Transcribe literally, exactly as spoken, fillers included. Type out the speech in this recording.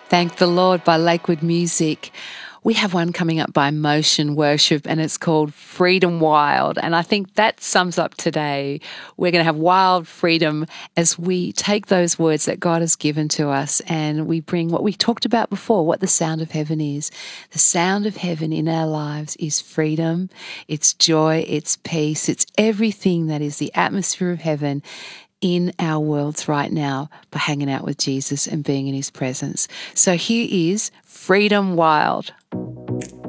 Thank the Lord by Lakewood Music. We have one coming up by Motion Worship, and it's called Freedom Wild. And I think that sums up today. We're going to have wild freedom as we take those words that God has given to us and we bring what we talked about before, what the sound of heaven is. The sound of heaven in our lives is freedom, it's joy, it's peace, it's everything that is the atmosphere of heaven in our worlds right now by hanging out with Jesus and being in his presence. So here is Freedom Wild.